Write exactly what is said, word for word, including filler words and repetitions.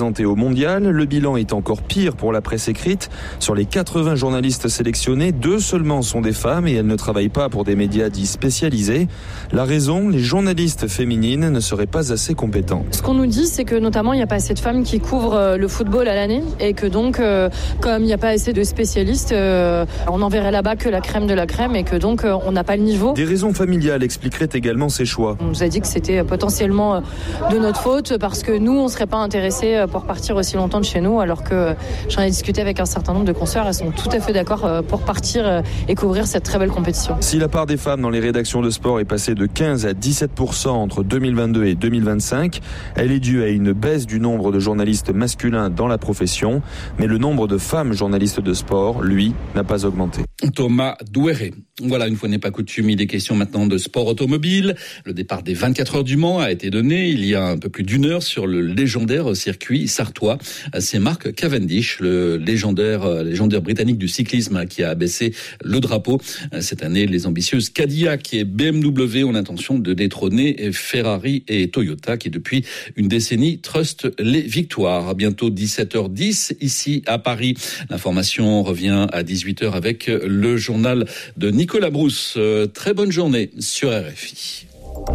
Présenté au mondial, le bilan est encore pire pour la presse écrite. Sur les quatre-vingts journalistes sélectionnés, deux seulement sont des femmes et elles ne travaillent pas pour des médias dits spécialisés. La raison, les journalistes féminines ne seraient pas assez compétentes. Ce qu'on nous dit, c'est que notamment il n'y a pas assez de femmes qui couvrent le football à l'année et que donc, euh, comme il n'y a pas assez de spécialistes, euh, on n'enverrait là-bas que la crème de la crème et que donc euh, on n'a pas le niveau. Des raisons familiales expliqueraient également ces choix. On nous a dit que c'était potentiellement de notre faute parce que nous, on ne serait pas intéressés pour partir aussi longtemps de chez nous, alors que j'en ai discuté avec un certain nombre de consoeurs, elles sont tout à fait d'accord pour partir et couvrir cette très belle compétition. Si la part des femmes dans les rédactions de sport est passée de quinze à dix-sept pour cent entre deux mille vingt-deux et deux mille vingt-cinq, elle est due à une baisse du nombre de journalistes masculins dans la profession, mais le nombre de femmes journalistes de sport, lui, n'a pas augmenté. Thomas Douéré. Voilà, une fois n'est pas coutume, il est question maintenant de sport automobile. Le départ des vingt-quatre heures du Mans a été donné il y a un peu plus d'une heure sur le légendaire circuit sartois. C'est Mark Cavendish, le légendaire, légendaire britannique du cyclisme, qui a abaissé le drapeau. Cette année, les ambitieuses Cadillac et B M W ont l'intention de détrôner Ferrari et Toyota, qui depuis une décennie trustent les victoires. À bientôt dix-sept heures dix, ici à Paris. L'information revient à dix-huit heures avec le journal de Nicolas Brousse. Très bonne journée sur R F I.